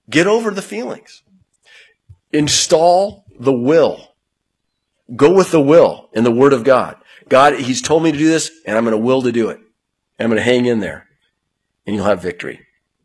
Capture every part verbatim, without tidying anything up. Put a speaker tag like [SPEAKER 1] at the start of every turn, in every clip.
[SPEAKER 1] Get over the feelings. Install the will. Go with the will in the Word of God. God, He's told me to do this, and I'm going to will to do it. And I'm going to hang in there, and you'll have victory.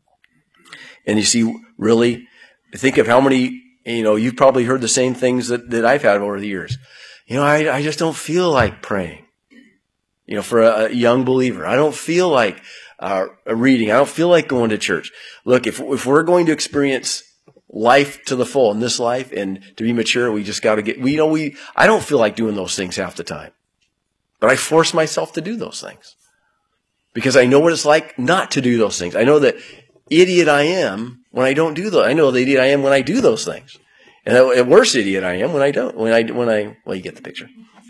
[SPEAKER 1] And you see, really, think of how many, you know, you've probably heard the same things that, that I've had over the years. You know, I, I just don't feel like praying. You know, for a, a young believer, I don't feel like uh, reading. I don't feel like going to church. Look, if if we're going to experience life to the full in this life and to be mature, we just got to get, we you know, we, I don't feel like doing those things half the time. But I force myself to do those things. Because I know what it's like not to do those things. I know that idiot I am when I don't do those. I know the idiot I am when I do those things. And the worse idiot I am when I don't. When I, when I, well, you get the picture.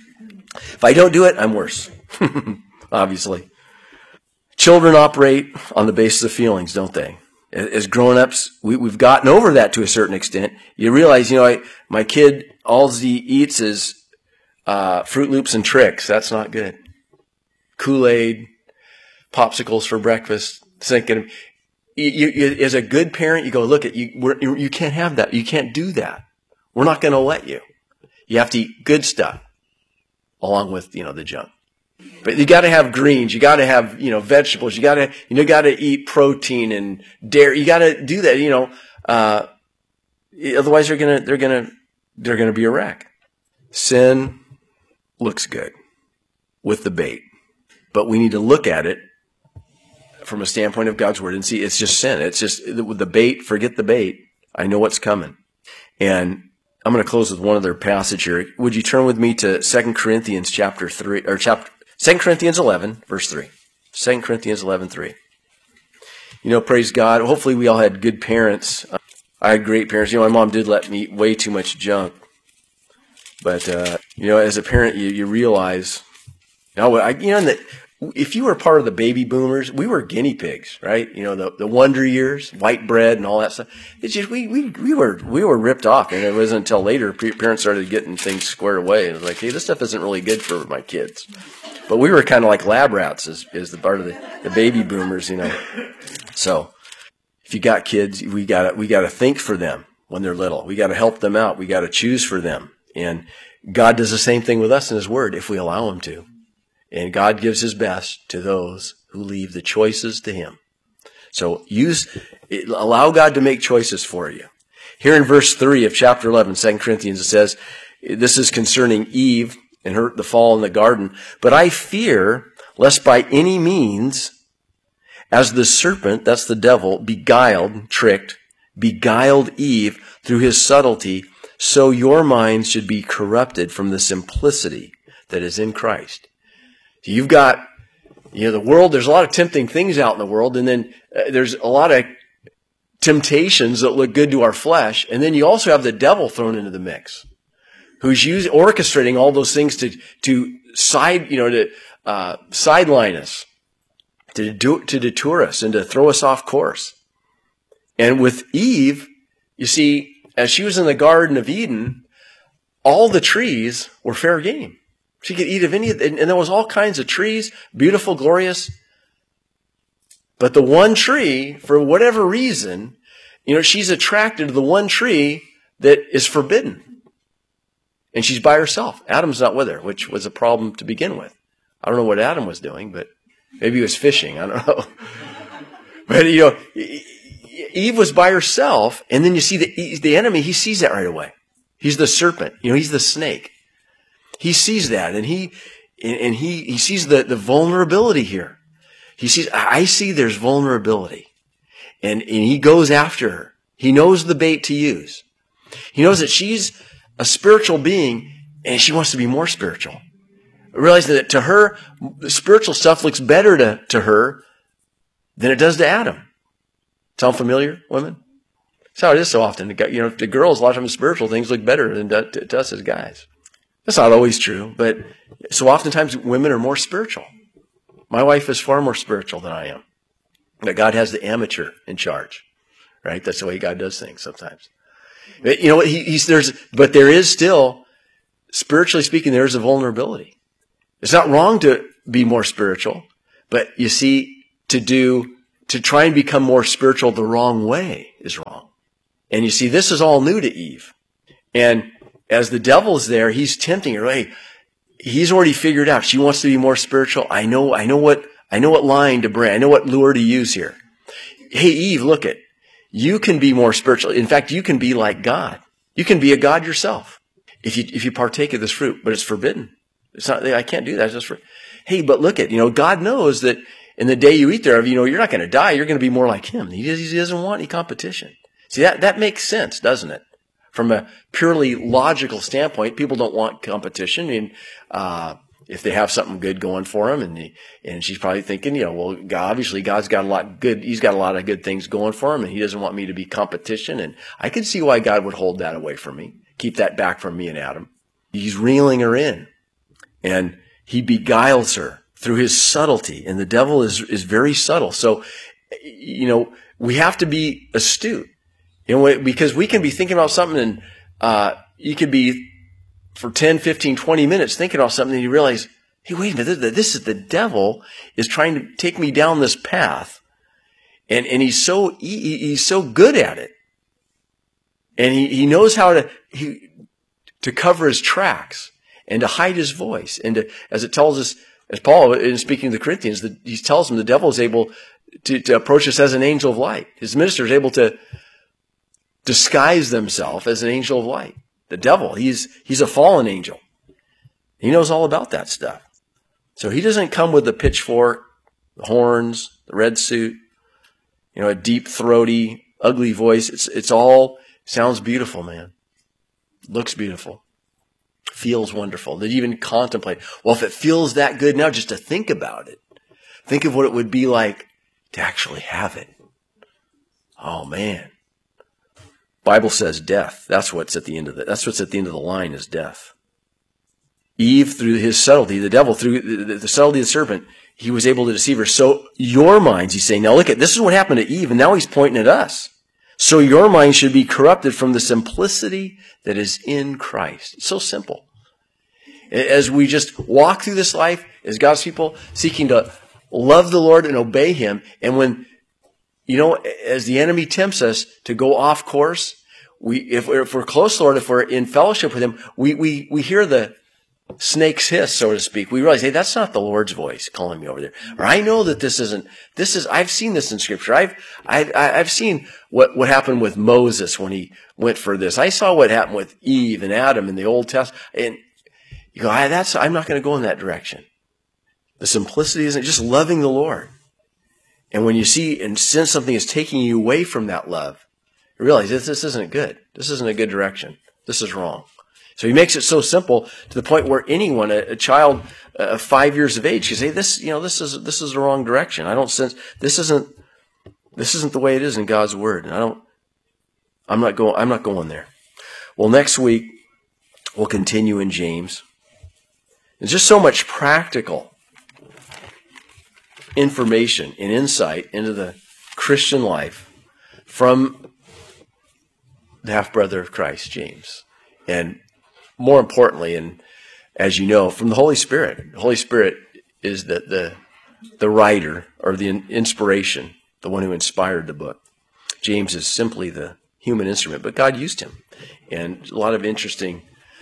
[SPEAKER 1] If I don't do it, I'm worse. Obviously. Children operate on the basis of feelings, don't they? As grown-ups, we, we've gotten over that to a certain extent. You realize, you know, I, my kid, all he eats is uh, Fruit Loops and Tricks. That's not good. Kool-Aid, popsicles for breakfast. Thinking, you, you, as a good parent, you go, look, at you, we're, you can't have that. You can't do that. We're not going to let you. You have to eat good stuff along with, you know, the junk. But you got to have greens. You got to have, you know, vegetables. You got to, you know, got to eat protein and dairy. You got to do that, you know. Uh, otherwise, they're gonna, they're gonna, they're gonna be a wreck. Sin looks good with the bait, but we need to look at it from a standpoint of God's word and see it's just sin. It's just with the bait. Forget the bait. I know what's coming, and I'm going to close with one other passage here. Would you turn with me to Second Corinthians chapter three or chapter? Second Corinthians eleven, verse three. Second Corinthians eleven, three. You know, praise God. Hopefully we all had good parents. I had great parents. You know, my mom did let me eat way too much junk. But, uh, you know, as a parent, you, you realize, you know, I, you know that if you were part of the baby boomers, we were guinea pigs, right? You know, the, the wonder years, white bread and all that stuff. It's just, we, we, we were, we were ripped off. And it wasn't until later parents started getting things squared away. And it was like, hey, this stuff isn't really good for my kids. But we were kind of like lab rats as, as the part of the, the baby boomers, you know. So if you got kids, we gotta, we gotta think for them when they're little. We gotta help them out. We gotta choose for them. And God does the same thing with us in His Word if we allow Him to. And God gives His best to those who leave the choices to Him. So use, allow God to make choices for you. Here in verse three of chapter eleven, Second Corinthians, it says, this is concerning Eve and her, the fall in the garden. But I fear lest by any means, as the serpent, that's the devil, beguiled, tricked, beguiled Eve through his subtlety, so your minds should be corrupted from the simplicity that is in Christ. You've got, you know, the world, there's a lot of tempting things out in the world, and then uh, there's a lot of temptations that look good to our flesh, and then you also have the devil thrown into the mix, who's using, orchestrating all those things to, to side, you know, to uh, sideline us, to, do, to detour us, and to throw us off course. And with Eve, you see, as she was in the Garden of Eden, all the trees were fair game. She could eat of any, and there was all kinds of trees, beautiful, glorious. But the one tree, for whatever reason, you know, she's attracted to the one tree that is forbidden. And she's by herself. Adam's not with her, which was a problem to begin with. I don't know what Adam was doing, but maybe he was fishing. I don't know. But, you know, Eve was by herself, and then you see the, the enemy, he sees that right away. He's the serpent. You know, he's the snake. He sees that, and he and he he sees the, the vulnerability here. He sees, I see there's vulnerability. And, and he goes after her. He knows the bait to use. He knows that she's a spiritual being, and she wants to be more spiritual. Realizing that to her, spiritual stuff looks better to, to her than it does to Adam. Sound familiar, women? That's how it is so often. You know, to girls, a lot of times spiritual things look better than to, to, to us as guys. That's not always true, but so oftentimes women are more spiritual. My wife is far more spiritual than I am. That God has the amateur in charge, right? That's the way God does things sometimes. You know, he, he's there's, but there is still, spiritually speaking, there is a vulnerability. It's not wrong to be more spiritual, but you see, to do, to try and become more spiritual the wrong way is wrong. And you see, this is all new to Eve. And as the devil's there, he's tempting her. Hey, he's already figured out she wants to be more spiritual. I know, I know what, I know what line to bring. I know what lure to use here. Hey, Eve, look it. You can be more spiritual. In fact, you can be like God. You can be a God yourself if you if you partake of this fruit, but it's forbidden. It's not. I can't do that. It's just for. Hey, but look it. You know, God knows that in the day you eat thereof, you know, you're not going to die. You're going to be more like Him. He, he doesn't want any competition. See, that that makes sense, doesn't it? From a purely logical standpoint, people don't want competition. And uh, if they have something good going for them, and the, and she's probably thinking, you know, well, God, obviously God's got a lot good. He's got a lot of good things going for him, and He doesn't want me to be competition. And I can see why God would hold that away from me, keep that back from me and Adam. He's reeling her in, and He beguiles her through His subtlety. And the devil is is very subtle. So, you know, we have to be astute. You know, because we can be thinking about something, and uh, you could be for ten, fifteen, twenty minutes thinking about something, and you realize, hey, wait a minute, this is the devil is trying to take me down this path. And and he's so he, he's so good at it. And he, he knows how to he, to cover his tracks and to hide his voice. And to, as it tells us, as Paul, in speaking to the Corinthians, the, he tells them the devil is able to, to approach us as an angel of light. His minister is able to disguise themselves as an angel of light. The devil, he's he's a fallen angel. He knows all about that stuff. So he doesn't come with the pitchfork, the horns, the red suit, you know, a deep, throaty, ugly voice. It's it's all sounds beautiful, man. Looks beautiful. Feels wonderful. To even contemplate. Well, if it feels that good now, just to think about it. Think of what it would be like to actually have it. Oh, man. Bible says death. That's what's at the end of the, that's what's at the end of the line is death. Eve, through his subtlety, the devil, through the, the subtlety of the serpent, he was able to deceive her. So your minds, he's saying, now look at, this is what happened to Eve, and now he's pointing at us. So your mind should be corrupted from the simplicity that is in Christ. It's so simple. As we just walk through this life as God's people, seeking to love the Lord and obey Him, and when you know, as the enemy tempts us to go off course, we, if we're, if we're close, Lord, if we're in fellowship with Him, we, we, we hear the snake's hiss, so to speak. We realize, hey, that's not the Lord's voice calling me over there. Or I know that this isn't, this is, I've seen this in Scripture. I've, I've, I've seen what, what happened with Moses when he went for this. I saw what happened with Eve and Adam in the Old Testament. And you go, I, that's, I'm not going to go in that direction. The simplicity isn't just loving the Lord. And when you see and sense something is taking you away from that love, you realize this, this isn't good. This isn't a good direction. This is wrong. So He makes it so simple to the point where anyone, a, a child of uh, five years of age, can say, "This, you know, this is this is the wrong direction. I don't sense this isn't this isn't the way it is in God's Word. And I don't. I'm not going. I'm not going there." Well, next week we'll continue in James. There's just so much practical information and insight into the Christian life from the half-brother of Christ, James. And more importantly, and as you know, from the Holy Spirit. The Holy Spirit is the, the, the writer or the inspiration, the one who inspired the book. James is simply the human instrument, but God used him. And a lot of interesting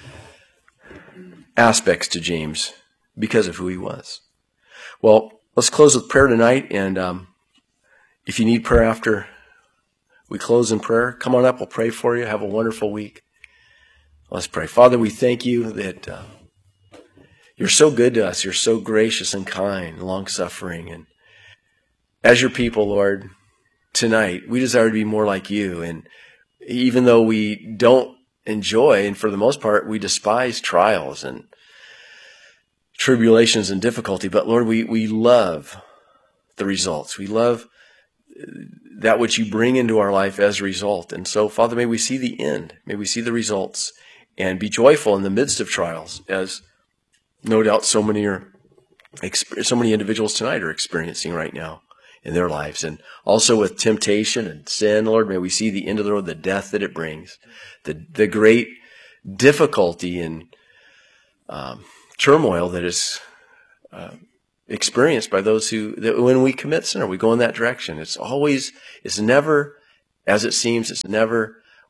[SPEAKER 1] aspects to James because of who he was. Well, let's close with prayer tonight, and um, if you need prayer after we close in prayer, come on up. We'll pray for you. Have a wonderful week. Let's pray. Father, we thank you that uh, you're so good to us. You're so gracious and kind, long-suffering. And as your people, Lord, tonight, we desire to be more like you. And even though we don't enjoy, and for the most part, we despise trials and tribulations and difficulty, but Lord, we, we love the results. We love that which you bring into our life as a result. And so, Father, may we see the end. May we see the results and be joyful in the midst of trials, as no doubt so many are, so many individuals tonight are experiencing right now in their lives. And also with temptation and sin, Lord, may we see the end of the road, the death that it brings, the, the great difficulty and um, turmoil that is uh, experienced by those who, that when we commit sin or we go in that direction. It's always, it's never as it seems. It's never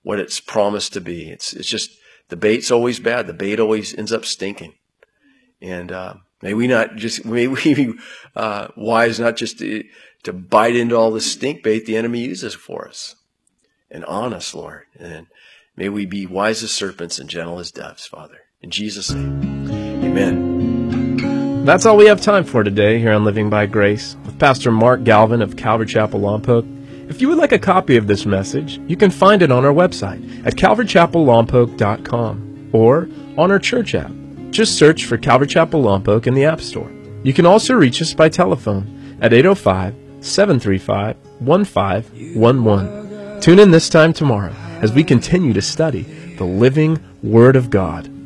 [SPEAKER 1] what it's promised to be. It's it's just, the bait's always bad. The bait always ends up stinking. And uh, may we not just, may we be uh, wise not just to, to bite into all the stink bait the enemy uses for us. And honest, Lord. And may we be wise as serpents and gentle as doves, Father. In Jesus' name, amen.
[SPEAKER 2] That's all we have time for today here on Living by Grace with Pastor Mark Galvin of Calvary Chapel Lompoc. If you would like a copy of this message, you can find it on our website at calvary chapel lompoc dot com or on our church app. Just search for Calvary Chapel Lompoc in the App Store. You can also reach us by telephone at eight oh five, seven three five, one five one one. Tune in this time tomorrow as we continue to study the living Word of God.